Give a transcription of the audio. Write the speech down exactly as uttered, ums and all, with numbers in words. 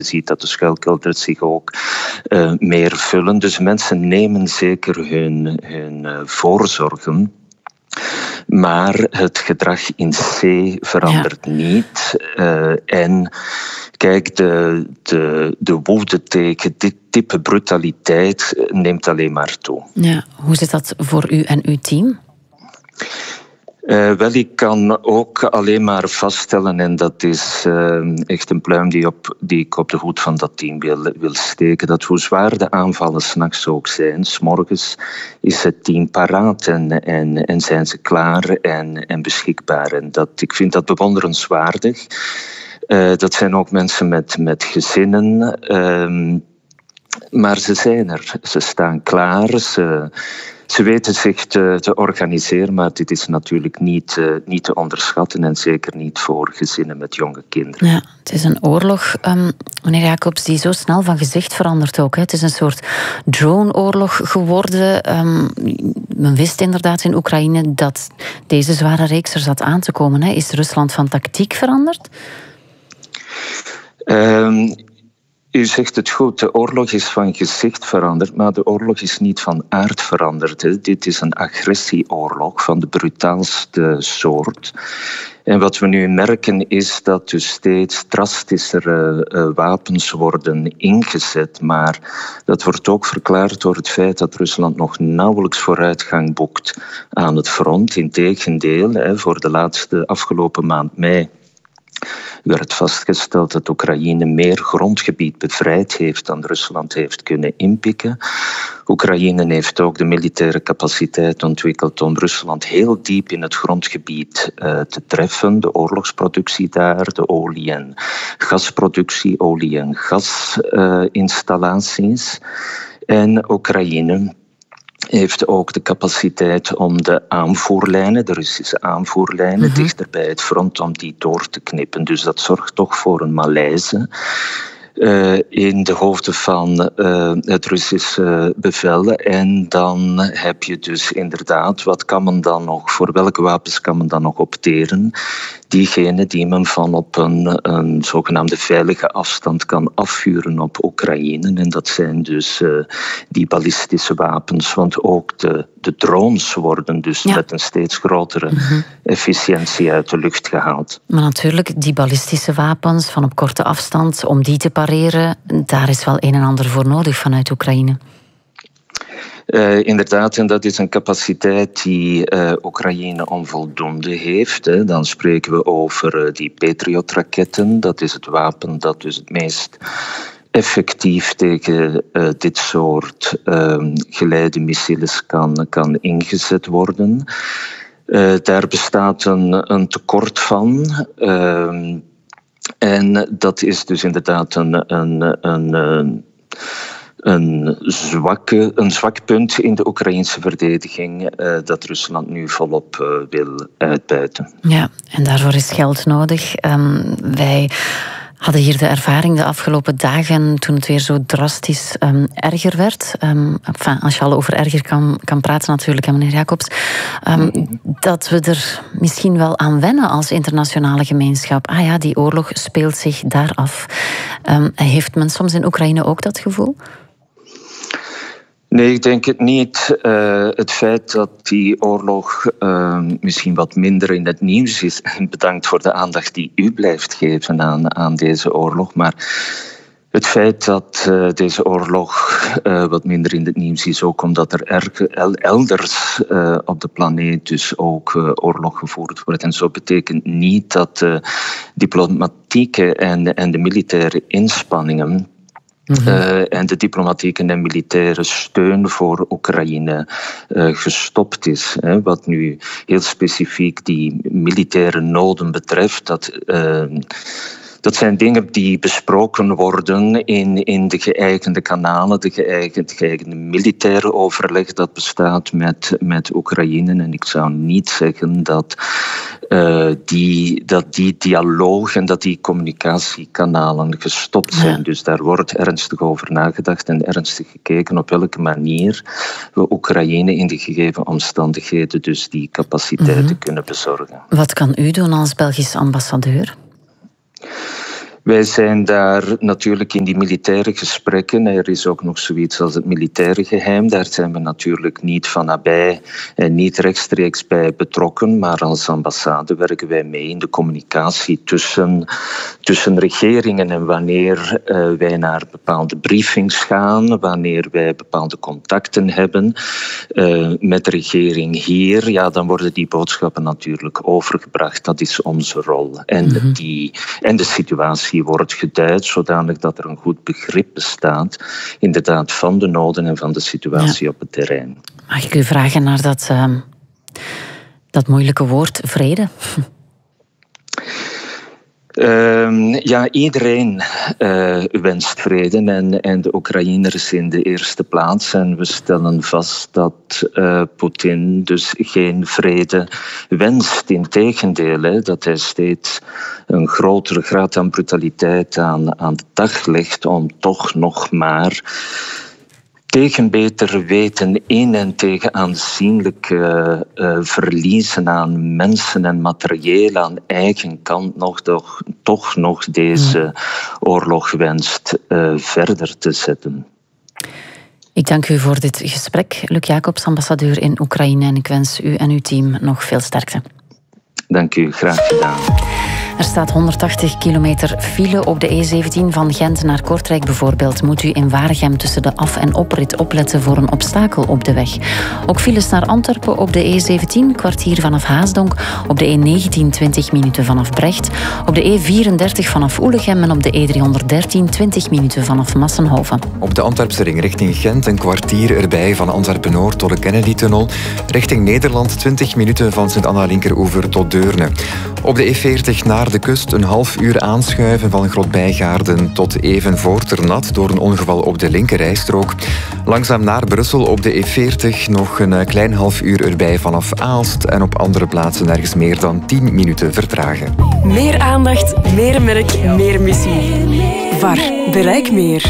Je ziet dat de schuilkelders zich ook uh, meer vullen. Dus mensen nemen zeker hun, hun uh, voorzorgen. Maar het gedrag in C verandert ja. niet. Uh, en kijk, de, de, de woede tegen dit type brutaliteit neemt alleen maar toe. Ja, hoe zit dat voor u en uw team? Uh, wel, ik kan ook alleen maar vaststellen, en dat is uh, echt een pluim die, op, die ik op de hoed van dat team wil, wil steken, dat hoe zwaar de aanvallen 's nachts ook zijn, 's morgens is het team paraat en, en, en zijn ze klaar en, en beschikbaar. En dat, ik vind dat bewonderenswaardig. Uh, dat zijn ook mensen met, met gezinnen, uh, maar ze zijn er, ze staan klaar, ze... Ze weten zich te, te organiseren, maar dit is natuurlijk niet, uh, niet te onderschatten en zeker niet voor gezinnen met jonge kinderen. Ja, het is een oorlog, um, meneer Jacobs, die zo snel van gezicht verandert ook. Hè. Het is een soort drone-oorlog geworden. Um, men wist inderdaad in Oekraïne dat deze zware reeks er zat aan te komen. Hè. Is Rusland van tactiek veranderd? Um, U zegt het goed, de oorlog is van gezicht veranderd, maar de oorlog is niet van aard veranderd. Hè. Dit is een agressieoorlog van de brutaalste soort. En wat we nu merken is dat dus steeds drastischere uh, wapens worden ingezet. Maar dat wordt ook verklaard door het feit dat Rusland nog nauwelijks vooruitgang boekt aan het front. Integendeel, hè, voor de laatste afgelopen maand mei werd vastgesteld dat Oekraïne meer grondgebied bevrijd heeft dan Rusland heeft kunnen inpikken. Oekraïne heeft ook de militaire capaciteit ontwikkeld om Rusland heel diep in het grondgebied uh, te treffen. De oorlogsproductie daar, de olie- en gasproductie, olie- en gasinstallaties. Uh, en Oekraïne heeft ook de capaciteit om de aanvoerlijnen, de Russische aanvoerlijnen, mm-hmm. dichter bij het front, om die door te knippen. Dus dat zorgt toch voor een malaise uh, in de hoofden van uh, het Russische bevel. En dan heb je dus inderdaad, wat kan men dan nog, voor welke wapens kan men dan nog opteren? Diegene die men van op een, een zogenaamde veilige afstand kan afvuren op Oekraïne. En dat zijn dus uh, die ballistische wapens. Want ook de, de drones worden dus ja. met een steeds grotere mm-hmm. efficiëntie uit de lucht gehaald. Maar natuurlijk, die ballistische wapens van op korte afstand, om die te pareren, daar is wel een en ander voor nodig vanuit Oekraïne. Uh, inderdaad, en dat is een capaciteit die uh, Oekraïne onvoldoende heeft. Hè. Dan spreken we over uh, die Patriot-raketten. Dat is het wapen dat dus het meest effectief tegen uh, dit soort uh, geleide missiles kan, kan ingezet worden. Uh, daar bestaat een, een tekort van. Uh, en dat is dus inderdaad een... een, een, een Een, zwakke, een zwak punt in de Oekraïnse verdediging uh, dat Rusland nu volop uh, wil uitbuiten. Ja, en daarvoor is geld nodig. Um, wij hadden hier de ervaring de afgelopen dagen toen het weer zo drastisch um, erger werd. Um, enfin, als je al over erger kan, kan praten natuurlijk, hè, meneer Jacobs. Um, mm-hmm. Dat we er misschien wel aan wennen als internationale gemeenschap. Ah ja, die oorlog speelt zich daar af. Um, heeft men soms in Oekraïne ook dat gevoel? Nee, ik denk het niet. Uh, het feit dat die oorlog uh, misschien wat minder in het nieuws is. En bedankt voor de aandacht die u blijft geven aan, aan deze oorlog. Maar het feit dat uh, deze oorlog uh, wat minder in het nieuws is, ook omdat er erg, elders uh, op de planeet dus ook uh, oorlog gevoerd wordt. En zo betekent niet dat de diplomatieke en, en de militaire inspanningen Mm-hmm. Uh, en de diplomatieke en militaire steun voor Oekraïne uh, gestopt is. Hè. Wat nu heel specifiek die militaire noden betreft, dat... Uh, Dat zijn dingen die besproken worden in, in de geëigende kanalen, de geëigende, geëigende militaire overleg dat bestaat met, met Oekraïne. En ik zou niet zeggen dat, uh, die, dat die dialoog en dat die communicatiekanalen gestopt zijn. Ja. Dus daar wordt ernstig over nagedacht en ernstig gekeken op welke manier we Oekraïne in de gegeven omstandigheden dus die capaciteiten mm-hmm. kunnen bezorgen. Wat kan u doen als Belgische ambassadeur? Wij zijn daar natuurlijk in die militaire gesprekken. Er is ook nog zoiets als het militaire geheim. Daar zijn we natuurlijk niet van nabij en niet rechtstreeks bij betrokken. Maar als ambassade werken wij mee in de communicatie tussen, tussen regeringen. En wanneer uh, wij naar bepaalde briefings gaan, wanneer wij bepaalde contacten hebben uh, met de regering hier, ja, dan worden die boodschappen natuurlijk overgebracht. Dat is onze rol. En, mm-hmm. die, en de situatie wordt geduid zodanig dat er een goed begrip bestaat, inderdaad, van de noden en van de situatie ja. op het terrein. Mag ik u vragen naar dat, uh, dat moeilijke woord vrede? Uh, ja, iedereen uh, wenst vrede en, en de Oekraïners in de eerste plaats. En we stellen vast dat uh, Poetin dus geen vrede wenst. Integendeel, hè, dat hij steeds een grotere graad aan brutaliteit aan, aan de dag legt om toch nog maar tegen beter weten in en tegen aanzienlijke uh, verliezen aan mensen en materieel aan eigen kant nog, toch, toch nog deze oorlog wenst uh, verder te zetten. Ik dank u voor dit gesprek, Luc Jacobs, ambassadeur in Oekraïne, en ik wens u en uw team nog veel sterkte. Dank u, graag gedaan. Er staat honderdtachtig kilometer file op de E zeventien van Gent naar Kortrijk bijvoorbeeld. Moet u in Waregem tussen de af- en oprit opletten voor een obstakel op de weg. Ook files naar Antwerpen op de E zeventien, kwartier vanaf Haasdonk. Op de E negentien, twintig minuten vanaf Brecht. Op de E vierendertig vanaf Oelegem en op de E driehonderddertien, twintig minuten vanaf Massenhoven. Op de Antwerpse ring richting Gent een kwartier erbij van Antwerpen-Noord tot de Kennedy-tunnel. Richting Nederland twintig minuten van Sint-Anna-Linkeroever tot Deurne. Op de E veertig naar de kust een half uur aanschuiven van Grotbijgaarden tot Evenvoorternat door een ongeval op de linkerrijstrook. Langzaam naar Brussel op de E veertig nog een klein half uur erbij vanaf Aalst en op andere plaatsen nergens meer dan tien minuten vertragen. Meer aandacht, meer merk, meer missie. V A R, bereik meer.